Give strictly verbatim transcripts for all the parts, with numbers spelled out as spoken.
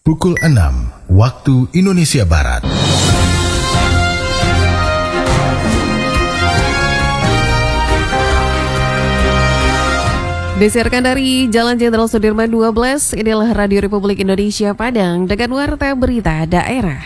Pukul enam waktu Indonesia Barat. Disiarkan dari Jalan Jenderal Sudirman dua belas, inilah Radio Republik Indonesia Padang dengan warta berita daerah.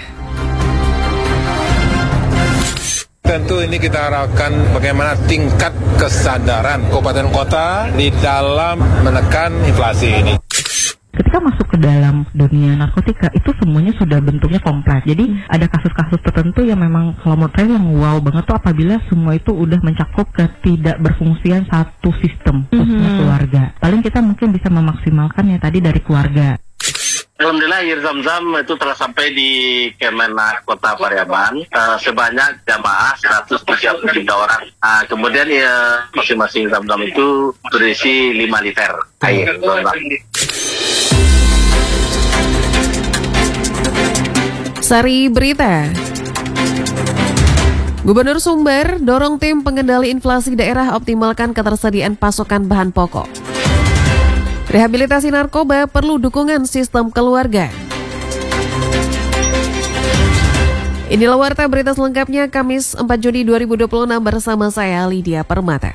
Tentu ini kita harapkan bagaimana tingkat kesadaran kabupaten kota di dalam menekan inflasi ini. Ketika masuk ke dalam dunia narkotika itu semuanya sudah bentuknya kompleks. Jadi ada kasus-kasus tertentu yang memang kalau menurut saya yang wow banget tuh apabila semua itu udah mencakup ke tidak berfungsian satu sistem, khususnya mm-hmm. keluarga. Paling kita mungkin bisa memaksimalkan yang tadi dari keluarga. Alhamdulillah air zam-zam itu telah sampai di Kemenak Kota Pariaman uh, sebanyak jamaah seratus tiga puluh tiga orang. Uh, kemudian ya masing-masing zam-zam itu berisi lima liter air zam-zam. Sari berita. Gubernur Sumber dorong tim pengendali inflasi daerah optimalkan ketersediaan pasokan bahan pokok. Rehabilitasi narkoba perlu dukungan sistem keluarga. Inilah warta berita selengkapnya Kamis empat Juni dua ribu dua puluh enam bersama saya Lydia Permata.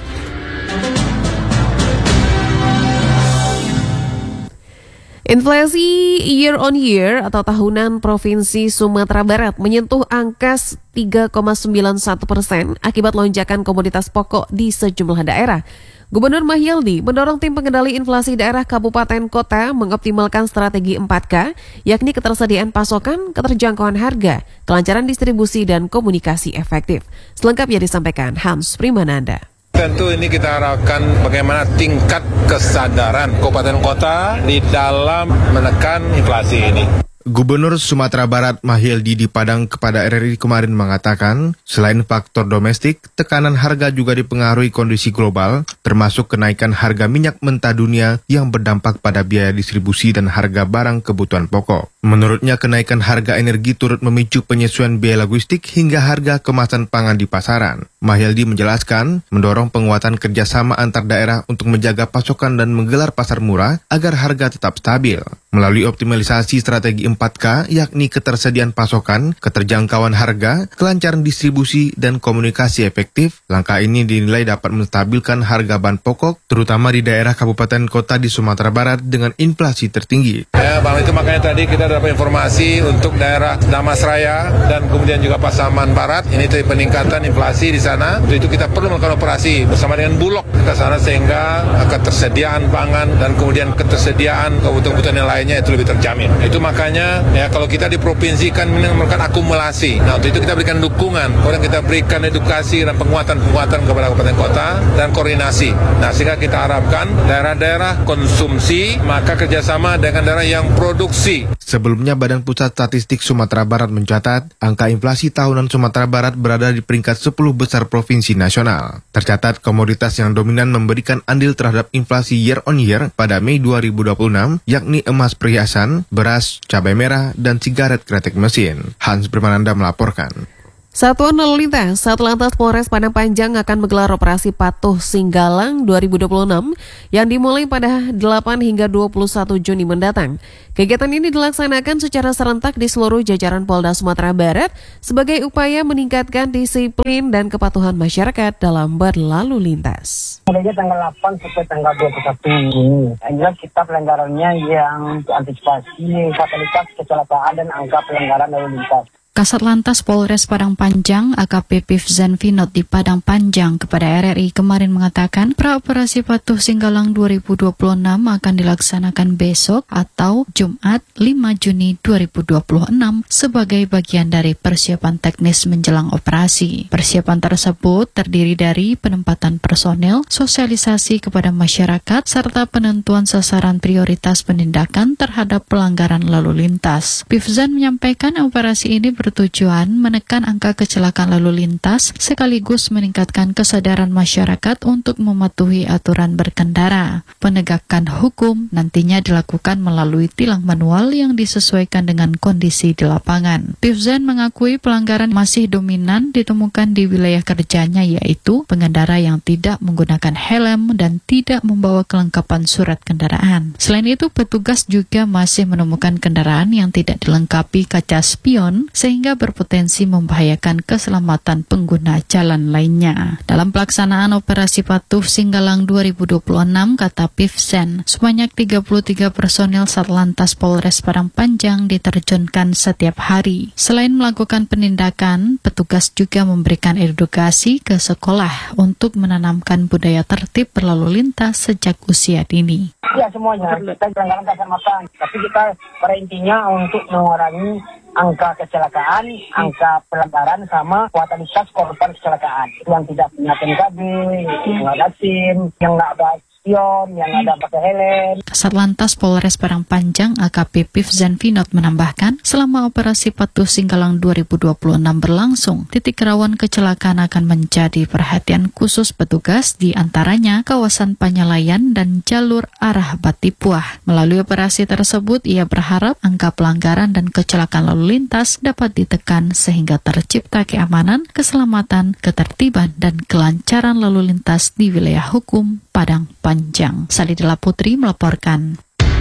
Inflasi year on year atau tahunan Provinsi Sumatera Barat menyentuh angka tiga koma sembilan satu persen akibat lonjakan komoditas pokok di sejumlah daerah. Gubernur Mahyildi mendorong tim pengendali inflasi daerah kabupaten kota mengoptimalkan strategi empat K, yakni ketersediaan pasokan, keterjangkauan harga, kelancaran distribusi, dan komunikasi efektif. Selengkapnya disampaikan Hans Primananda. Tentu ini kita harapkan bagaimana tingkat kesadaran kabupaten kota di dalam menekan inflasi ini. Gubernur Sumatera Barat Mahyildi di Padang kepada R R I kemarin mengatakan, selain faktor domestik, tekanan harga juga dipengaruhi kondisi global, termasuk kenaikan harga minyak mentah dunia yang berdampak pada biaya distribusi dan harga barang kebutuhan pokok. Menurutnya, kenaikan harga energi turut memicu penyesuaian biaya logistik hingga harga kemasan pangan di pasaran. Mahyildi menjelaskan, mendorong penguatan kerjasama antar daerah untuk menjaga pasokan dan menggelar pasar murah agar harga tetap stabil. Melalui optimalisasi strategi empat K, yakni ketersediaan pasokan, keterjangkauan harga, kelancaran distribusi, dan komunikasi efektif, langkah ini dinilai dapat menstabilkan harga bahan pokok, terutama di daerah kabupaten kota di Sumatera Barat dengan inflasi tertinggi. Ya, Bang, itu makanya tadi kita dapat informasi untuk daerah Damasraya dan kemudian juga Pasaman Barat, ini terjadi peningkatan inflasi di sana. Untuk itu kita perlu melakukan operasi bersama dengan Bulog ke sana sehingga ketersediaan pangan dan kemudian ketersediaan kebutuhan-kebutuhan yang lainnya itu lebih terjamin. Itu makanya ya kalau kita di provinsi kan melakukan akumulasi. Nah, untuk itu kita berikan dukungan, kemudian kita berikan edukasi dan penguatan-penguatan kepada kabupaten kota dan koordinasi. Nah, sehingga kita harapkan daerah-daerah konsumsi maka kerjasama dengan daerah yang produksi. Sebelumnya, Badan Pusat Statistik Sumatera Barat mencatat angka inflasi tahunan Sumatera Barat berada di peringkat sepuluh besar provinsi nasional. Tercatat komoditas yang dominan memberikan andil terhadap inflasi year on year pada Mei dua ribu dua puluh enam, yakni emas perhiasan, beras, cabai merah, dan sigaret kretek mesin. Hans Primananda melaporkan. Satuan Lalu Lintas Satlantas Polres Padang Panjang akan menggelar operasi Patuh Singgalang dua ribu dua puluh enam yang dimulai pada delapan hingga dua puluh satu Juni mendatang. Kegiatan ini dilaksanakan secara serentak di seluruh jajaran Polda Sumatera Barat sebagai upaya meningkatkan disiplin dan kepatuhan masyarakat dalam berlalu lintas. Mulai tanggal delapan sampai tanggal dua puluh satu Juni. Yang jelas kita pelanggarannya yang antisipasi fatalitas kecelakaan dan angka pelanggaran lalu lintas. Kasat Lantas Polres Padang Panjang A K P Pivzan Vinod di Padang Panjang kepada R R I kemarin mengatakan praoperasi Patuh Singgalang dua ribu dua puluh enam akan dilaksanakan besok atau Jumat lima Juni dua ribu dua puluh enam sebagai bagian dari persiapan teknis menjelang operasi. Persiapan tersebut terdiri dari penempatan personel, sosialisasi kepada masyarakat, serta penentuan sasaran prioritas penindakan terhadap pelanggaran lalu lintas. Pivzan menyampaikan operasi ini bertujuan menekan angka kecelakaan lalu lintas sekaligus meningkatkan kesadaran masyarakat untuk mematuhi aturan berkendara. Penegakan hukum nantinya dilakukan melalui tilang manual yang disesuaikan dengan kondisi di lapangan. Pifzen mengakui pelanggaran masih dominan ditemukan di wilayah kerjanya, yaitu pengendara yang tidak menggunakan helm dan tidak membawa kelengkapan surat kendaraan. Selain itu, petugas juga masih menemukan kendaraan yang tidak dilengkapi kaca spion sehingga berpotensi membahayakan keselamatan pengguna jalan lainnya. Dalam pelaksanaan operasi patuh Singgalang dua ribu dua puluh enam, kata Pifzen, sebanyak tiga puluh tiga personil Satlantas Polres Padang Panjang diterjunkan setiap hari. Selain melakukan penindakan, petugas juga memberikan edukasi ke sekolah untuk menanamkan budaya tertib berlalu lintas sejak usia dini. Ya semuanya, kita pelanggaran kasar mata, tapi kita pada intinya untuk mengurangi angka kecelakaan, angka pelanggaran sama fatalitas korban kecelakaan. Yang tidak punya T N K B, yang nggak ada SIM, yang nggak ada spion, yang ada pakai helm. Satlantas Polres Padang Panjang A K P Pifzen Finot menambahkan, selama operasi patuh Singgalang dua ribu dua puluh enam berlangsung, titik rawan kecelakaan akan menjadi perhatian khusus petugas, di antaranya kawasan Panyalayan dan jalur arah Batipuah. Melalui operasi tersebut, ia berharap angka pelanggaran dan kecelakaan lalu lintas dapat ditekan sehingga tercipta keamanan, keselamatan, ketertiban, dan kelancaran lalu lintas di wilayah hukum Padang Panjang. Salidela Putri melaporkan.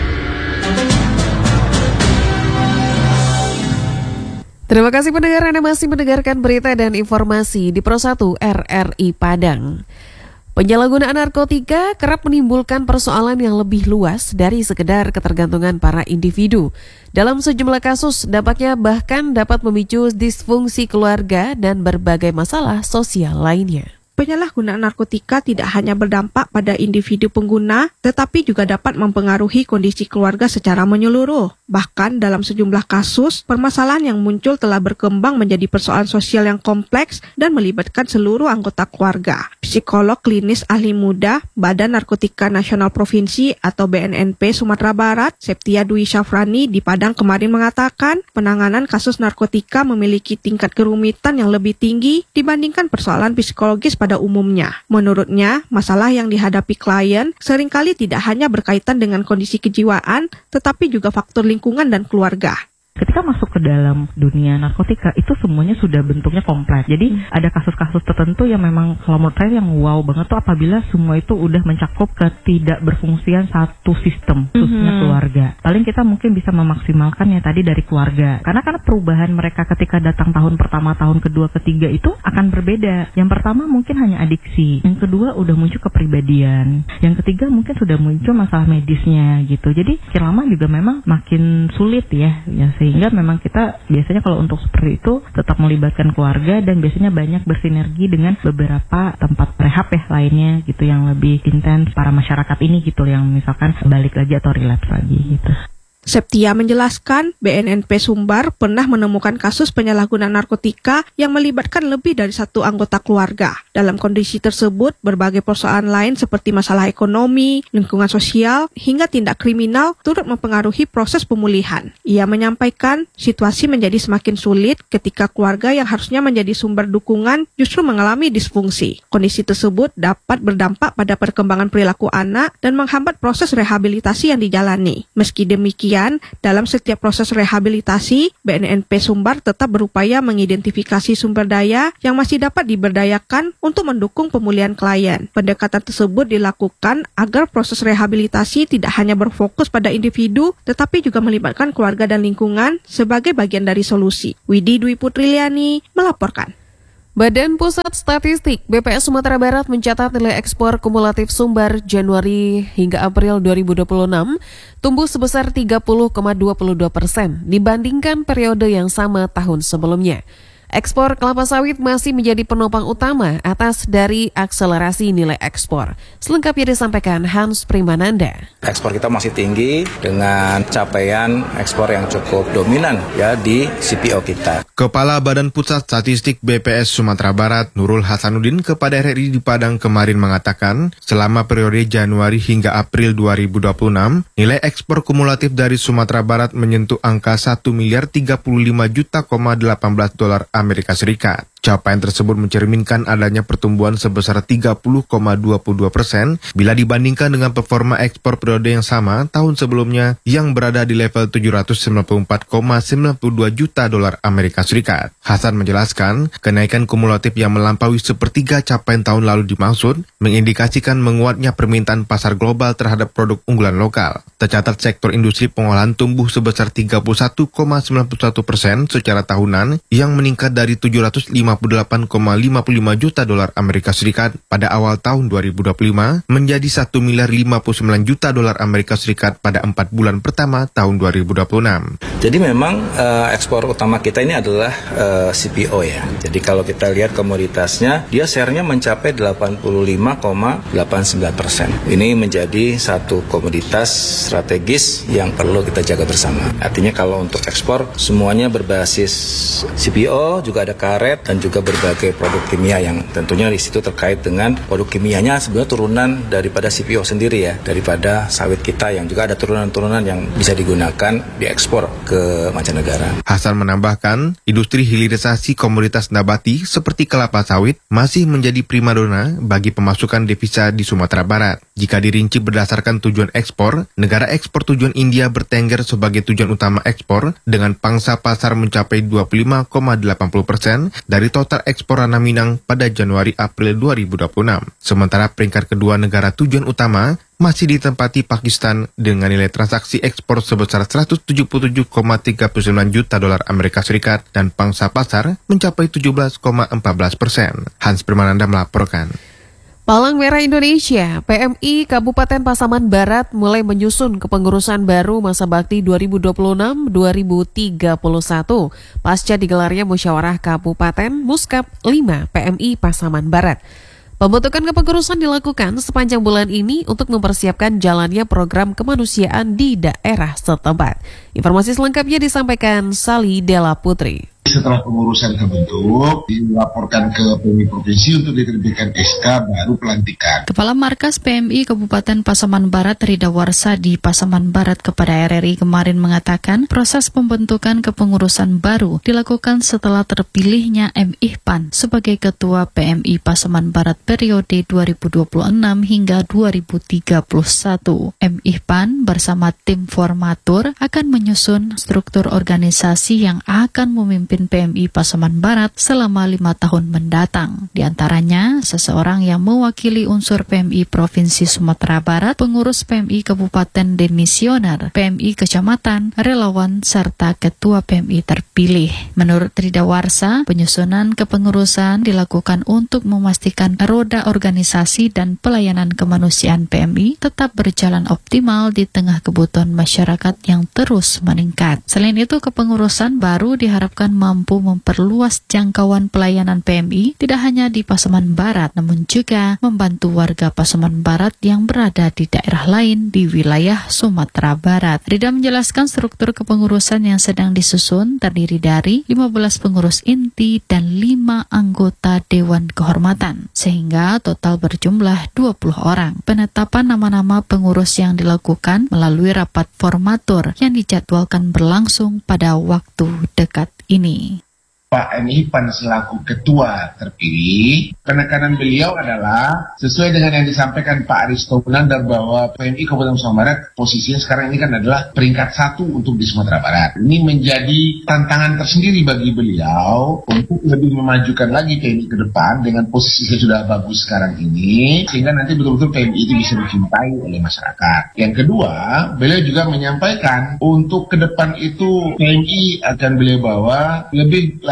Terima kasih pendengar, Anda masih mendengarkan berita dan informasi di Pro satu R R I Padang. Penyalahgunaan narkotika kerap menimbulkan persoalan yang lebih luas dari sekedar ketergantungan para individu. Dalam sejumlah kasus, dampaknya bahkan dapat memicu disfungsi keluarga dan berbagai masalah sosial lainnya. Penyalahgunaan narkotika tidak hanya berdampak pada individu pengguna, tetapi juga dapat mempengaruhi kondisi keluarga secara menyeluruh. Bahkan dalam sejumlah kasus, permasalahan yang muncul telah berkembang menjadi persoalan sosial yang kompleks dan melibatkan seluruh anggota keluarga. Psikolog klinis ahli muda Badan Narkotika Nasional Provinsi atau B N N P Sumatera Barat, Septia Dwi Syafrani di Padang kemarin mengatakan, penanganan kasus narkotika memiliki tingkat kerumitan yang lebih tinggi dibandingkan persoalan psikologis pada umumnya. Menurutnya, masalah yang dihadapi klien seringkali tidak hanya berkaitan dengan kondisi kejiwaan, tetapi juga faktor lingkungan dan keluarga. Ketika masuk ke dalam dunia narkotika, itu semuanya sudah bentuknya kompleks. Jadi hmm. ada kasus-kasus tertentu yang memang kalau menurut saya yang wow banget tuh apabila semua itu udah mencakup ketidakberfungsian satu sistem, khususnya hmm. keluarga. Paling kita mungkin bisa memaksimalkan yang tadi dari keluarga. Karena karena perubahan mereka ketika datang tahun pertama, tahun kedua, ketiga itu akan berbeda. Yang pertama mungkin hanya adiksi. Yang kedua udah muncul kepribadian. Yang ketiga mungkin sudah muncul masalah medisnya gitu. Jadi makin lama juga memang makin sulit ya. ya Sehingga memang kita biasanya kalau untuk seperti itu tetap melibatkan keluarga dan biasanya banyak bersinergi dengan beberapa tempat rehab ya lainnya gitu yang lebih intens para masyarakat ini gitu yang misalkan balik lagi atau relapse lagi gitu. Septia menjelaskan, B N N P Sumbar pernah menemukan kasus penyalahgunaan narkotika yang melibatkan lebih dari satu anggota keluarga. Dalam kondisi tersebut, berbagai persoalan lain seperti masalah ekonomi, lingkungan sosial, hingga tindak kriminal turut mempengaruhi proses pemulihan. Ia menyampaikan, situasi menjadi semakin sulit ketika keluarga yang harusnya menjadi sumber dukungan justru mengalami disfungsi. Kondisi tersebut dapat berdampak pada perkembangan perilaku anak dan menghambat proses rehabilitasi yang dijalani. Meski demikian, dalam setiap proses rehabilitasi, B N N P Sumbar tetap berupaya mengidentifikasi sumber daya yang masih dapat diberdayakan untuk mendukung pemulihan klien. Pendekatan tersebut dilakukan agar proses rehabilitasi tidak hanya berfokus pada individu, tetapi juga melibatkan keluarga dan lingkungan sebagai bagian dari solusi. Widi Dwi Putriliani melaporkan. Badan Pusat Statistik B P S Sumatera Barat mencatat nilai ekspor kumulatif Sumbar Januari hingga April dua ribu dua puluh enam tumbuh sebesar tiga puluh koma dua puluh dua persen dibandingkan periode yang sama tahun sebelumnya. Ekspor kelapa sawit masih menjadi penopang utama atas dari akselerasi nilai ekspor. Selengkapnya disampaikan Hans Primananda. Ekspor kita masih tinggi dengan capaian ekspor yang cukup dominan ya di C P O kita. Kepala Badan Pusat Statistik B P S Sumatera Barat, Nurul Hasanuddin kepada R R I di Padang kemarin mengatakan, selama periode Januari hingga April dua ribu dua puluh enam, nilai ekspor kumulatif dari Sumatera Barat menyentuh angka satu miliar tiga puluh lima juta koma delapan belas dolar Amerika Serikat. Capaian tersebut mencerminkan adanya pertumbuhan sebesar tiga puluh koma dua puluh dua persen bila dibandingkan dengan performa ekspor periode yang sama tahun sebelumnya yang berada di level tujuh ratus sembilan puluh empat koma sembilan puluh dua juta dolar Amerika Serikat. Hasan menjelaskan, kenaikan kumulatif yang melampaui sepertiga capaian tahun lalu dimaksud mengindikasikan menguatnya permintaan pasar global terhadap produk unggulan lokal. Tercatat sektor industri pengolahan tumbuh sebesar tiga puluh satu koma sembilan puluh satu persen secara tahunan yang meningkat dari tujuh ratus lima puluh delapan koma lima puluh lima juta dolar Amerika Serikat pada awal tahun dua ribu dua puluh lima menjadi satu miliar lima puluh sembilan juta dolar Amerika Serikat pada empat bulan pertama tahun dua ribu dua puluh enam. Jadi memang uh, ekspor utama kita ini adalah uh, C P O ya. Jadi kalau kita lihat komoditasnya, dia share-nya mencapai delapan puluh lima koma delapan sembilan persen. Ini menjadi satu komoditas strategis yang perlu kita jaga bersama. Artinya kalau untuk ekspor semuanya berbasis C P O, juga ada karet dan juga berbagai produk kimia yang tentunya di situ terkait dengan produk kimianya sebenarnya turunan daripada C P O sendiri ya, daripada sawit kita yang juga ada turunan-turunan yang bisa digunakan diekspor ke mancanegara. Hasan menambahkan, industri hilirisasi komoditas nabati seperti kelapa sawit masih menjadi primadona bagi pemasukan devisa di Sumatera Barat. Jika dirinci berdasarkan tujuan ekspor, negara ekspor tujuan India bertengger sebagai tujuan utama ekspor dengan pangsa pasar mencapai dua puluh lima koma delapan puluh persen dari total ekspor ranah Minang pada Januari-April dua ribu dua puluh enam. Sementara peringkat kedua negara tujuan utama masih ditempati Pakistan dengan nilai transaksi ekspor sebesar seratus tujuh puluh tujuh koma tiga puluh sembilan juta dolar Amerika Serikat dan pangsa pasar mencapai tujuh belas koma empat belas persen. Hans Primananda melaporkan. Palang Merah Indonesia, P M I Kabupaten Pasaman Barat mulai menyusun kepengurusan baru masa bakti dua ribu dua puluh enam sampai dua ribu tiga puluh satu pasca digelarnya Musyawarah Kabupaten Muskap lima P M I Pasaman Barat. Pembentukan kepengurusan dilakukan sepanjang bulan ini untuk mempersiapkan jalannya program kemanusiaan di daerah setempat. Informasi selengkapnya disampaikan Sali Della Putri. Setelah pengurusan terbentuk, dilaporkan ke P M I Provinsi untuk diterbitkan S K baru pelantikan. Kepala Markas P M I Kabupaten Pasaman Barat Rida Warsa di Pasaman Barat kepada R R I kemarin mengatakan proses pembentukan kepengurusan baru dilakukan setelah terpilihnya M Ihpan sebagai Ketua P M I Pasaman Barat periode dua ribu dua puluh enam hingga dua ribu tiga puluh satu. M Ihpan bersama tim formatur akan menyusun struktur organisasi yang akan memimpin P M I Pasaman Barat selama lima tahun mendatang. Di antaranya, seseorang yang mewakili unsur P M I Provinsi Sumatera Barat, pengurus P M I Kabupaten Demisioner, P M I Kecamatan, relawan, serta Ketua P M I terpilih. Menurut Rida Warsa, penyusunan kepengurusan dilakukan untuk memastikan roda organisasi dan pelayanan kemanusiaan P M I tetap berjalan optimal di tengah kebutuhan masyarakat yang terus meningkat. Selain itu, kepengurusan baru diharapkan mampu memperluas jangkauan pelayanan P M I tidak hanya di Pasaman Barat, namun juga membantu warga Pasaman Barat yang berada di daerah lain di wilayah Sumatera Barat. Rida menjelaskan struktur kepengurusan yang sedang disusun terdiri dari lima belas pengurus inti dan lima anggota Dewan Kehormatan, sehingga total berjumlah dua puluh orang. Penetapan nama-nama pengurus yang dilakukan melalui rapat formatur yang dijadwalkan berlangsung pada waktu dekat ini. Pak M Ihpan selaku ketua terpilih, penekanan beliau adalah sesuai dengan yang disampaikan Pak Aristo Munandar bahwa P M I Kabupaten Sumatera Barat posisinya sekarang ini kan adalah peringkat satu untuk di Sumatera Barat. Ini menjadi tantangan tersendiri bagi beliau untuk lebih memajukan lagi P M I ke depan dengan posisi yang sudah bagus sekarang ini, sehingga nanti betul-betul P M I itu bisa dicintai oleh masyarakat. Yang kedua, beliau juga menyampaikan untuk ke depan itu P M I akan beliau bawa lebih lagi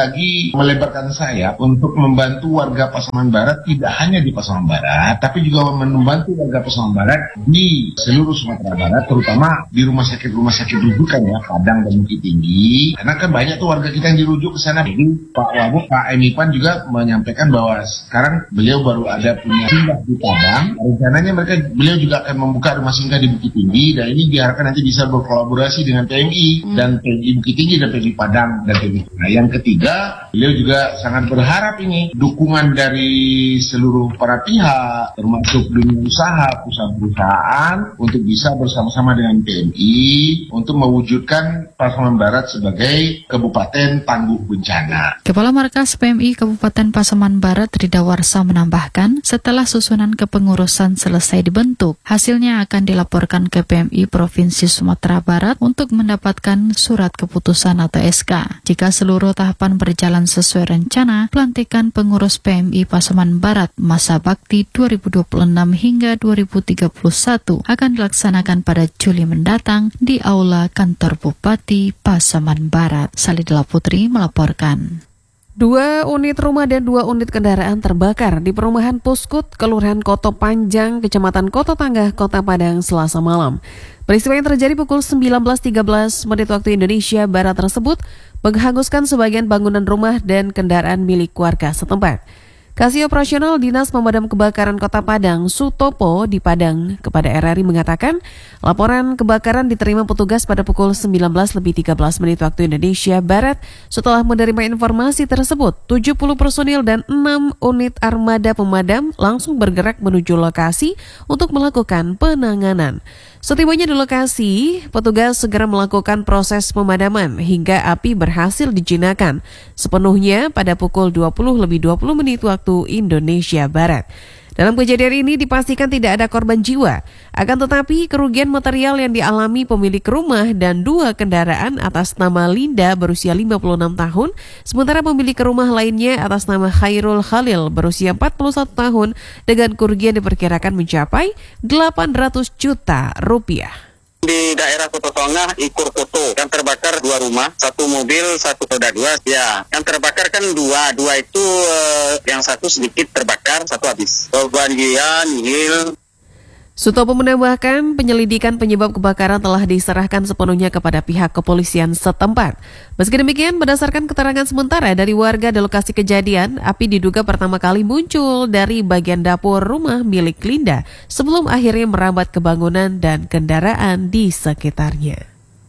lagi melebarkan sayap untuk membantu warga Pasaman Barat, tidak hanya di Pasaman Barat, tapi juga membantu warga Pasaman Barat di seluruh Sumatera Barat, terutama di rumah sakit-rumah sakit rujukan ya, Padang dan Bukit Tinggi. Karena kan banyak tuh warga kita yang dirujuk ke sana. Jadi Pak Wabuk, Pak Emipan juga menyampaikan bahwa sekarang beliau baru ada punya singgah di Padang. Rencananya mereka beliau juga akan membuka rumah singgah di Bukit Tinggi, dan ini diharapkan nanti bisa berkolaborasi dengan P M I hmm. dan P M I Bukit Tinggi dan P M I Padang dan P M I. Nah, yang ketiga, beliau juga sangat berharap ini dukungan dari seluruh para pihak, termasuk dunia usaha, perusahaan-perusahaan, untuk bisa bersama-sama dengan P M I untuk mewujudkan Pasaman Barat sebagai Kabupaten Tangguh Bencana. Kepala Markas P M I Kabupaten Pasaman Barat Rida Warsa menambahkan, setelah susunan kepengurusan selesai dibentuk, hasilnya akan dilaporkan ke P M I Provinsi Sumatera Barat untuk mendapatkan surat keputusan atau S K. Jika seluruh tahapan berjalan sesuai rencana, pelantikan pengurus P M I Pasaman Barat masa bakti dua ribu dua puluh enam hingga dua ribu tiga puluh satu akan dilaksanakan pada Juli mendatang di Aula Kantor Bupati Pasaman Barat. Salidela Putri melaporkan. Dua unit rumah dan dua unit kendaraan terbakar di perumahan Puskut, Kelurahan Koto Panjang, Kecamatan Koto Tangga, Kota Padang, Selasa malam. Peristiwa yang terjadi pukul sembilan belas tiga belas menit waktu Indonesia Barat tersebut menghanguskan sebagian bangunan rumah dan kendaraan milik warga setempat. Kasih Operasional Dinas Pemadam Kebakaran Kota Padang, Sutopo di Padang, kepada R R I mengatakan, laporan kebakaran diterima petugas pada pukul sembilan belas lebih tiga belas menit waktu Indonesia Barat. Setelah menerima informasi tersebut, tujuh puluh personil dan enam unit armada pemadam langsung bergerak menuju lokasi untuk melakukan penanganan. Setibanya di lokasi, petugas segera melakukan proses pemadaman hingga api berhasil dijinakan sepenuhnya pada pukul dua puluh lebih dua puluh menit waktu Indonesia Barat. Dalam kejadian ini dipastikan tidak ada korban jiwa, akan tetapi kerugian material yang dialami pemilik rumah dan dua kendaraan atas nama Linda berusia lima puluh enam tahun, sementara pemilik rumah lainnya atas nama Khairul Khalil berusia empat puluh satu tahun dengan kerugian diperkirakan mencapai delapan ratus juta rupiah. Di daerah Kota Tengah, Ikur Koto, yang terbakar dua rumah, satu mobil, satu roda dua. Ya, yang terbakar kan dua, dua itu uh, yang satu sedikit terbakar, satu habis. Korban jiwa nihil. Sutopo menambahkan penyelidikan penyebab kebakaran telah diserahkan sepenuhnya kepada pihak kepolisian setempat. Meski demikian, berdasarkan keterangan sementara dari warga di lokasi kejadian, api diduga pertama kali muncul dari bagian dapur rumah milik Linda sebelum akhirnya merambat ke bangunan dan kendaraan di sekitarnya.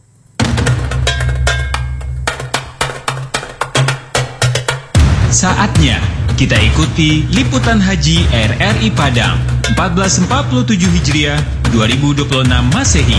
Saatnya kita ikuti liputan haji R R I Padang seribu empat ratus empat puluh tujuh Hijriah dua ribu dua puluh enam Masehi.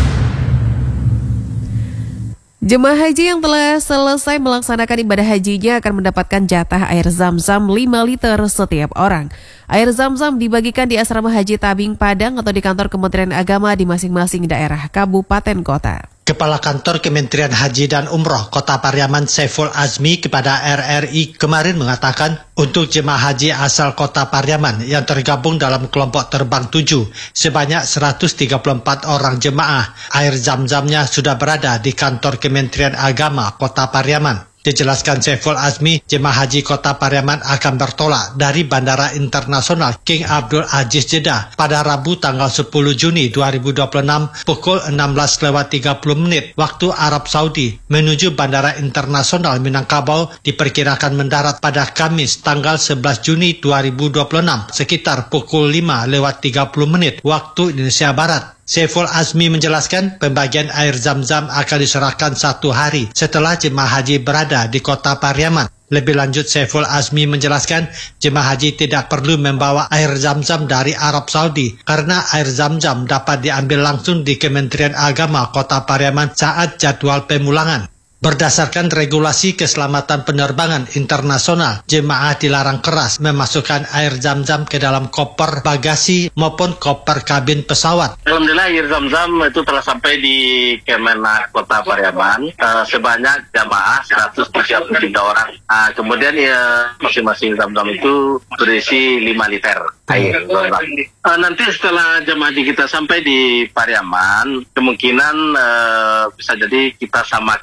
Jemaah haji yang telah selesai melaksanakan ibadah hajinya akan mendapatkan jatah air zam-zam lima liter setiap orang. Air zam-zam dibagikan di Asrama Haji Tabing Padang atau di kantor Kementerian Agama di masing-masing daerah kabupaten kota. Kepala Kantor Kementerian Haji dan Umroh Kota Pariaman Saiful Azmi kepada R R I kemarin mengatakan untuk jemaah haji asal Kota Pariaman yang tergabung dalam kelompok terbang tujuh sebanyak seratus tiga puluh empat orang jemaah, air zam-zamnya sudah berada di kantor Kementerian Agama Kota Pariaman. Dijelaskan Saiful Azmi, jemaah haji Kota Pariaman akan bertolak dari Bandara Internasional King Abdul Aziz Jeddah pada Rabu tanggal sepuluh Juni dua ribu dua puluh enam pukul enam belas lewat tiga puluh menit waktu Arab Saudi menuju Bandara Internasional Minangkabau, diperkirakan mendarat pada Kamis tanggal sebelas Juni dua ribu dua puluh enam sekitar pukul lima lewat tiga puluh menit waktu Indonesia Barat. Saiful Azmi menjelaskan pembagian air zam-zam akan diserahkan satu hari setelah jemaah haji berada di Kota Pariaman. Lebih lanjut, Saiful Azmi menjelaskan jemaah haji tidak perlu membawa air zam-zam dari Arab Saudi karena air zam-zam dapat diambil langsung di Kementerian Agama Kota Pariaman saat jadwal pemulangan. Berdasarkan regulasi keselamatan penerbangan internasional, jemaah dilarang keras memasukkan air zam-zam ke dalam koper bagasi maupun koper kabin pesawat. Alhamdulillah air zam-zam itu telah sampai di Kemenak Kota Pariaman uh, sebanyak jamaah seratus tiga puluh tiga orang. Uh, kemudian ya masing-masing zam-zam itu berisi lima liter air. Uh, nanti setelah jamaah kita sampai di Pariaman, kemungkinan uh, bisa jadi kita samakan dengan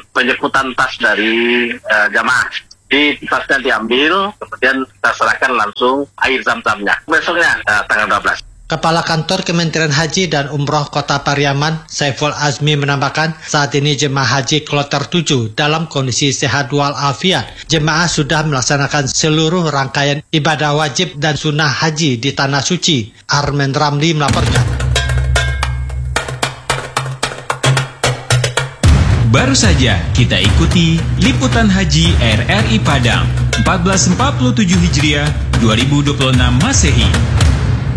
penjemputan tas dari uh, jamaah. Di tasnya diambil, kemudian kita serahkan langsung air zam-zamnya. Besoknya uh, tanggal dua belas. Kepala Kantor Kementerian Haji dan Umroh Kota Pariaman, Saiful Azmi menambahkan, saat ini jemaah haji kloter tujuh dalam kondisi sehat walafiat. Jemaah sudah melaksanakan seluruh rangkaian ibadah wajib dan sunnah haji di Tanah Suci. Armen Ramli melaporkan. Baru saja kita ikuti Liputan Haji R R I Padang empat belas empat puluh tujuh Hijriah dua ribu dua puluh enam Masehi.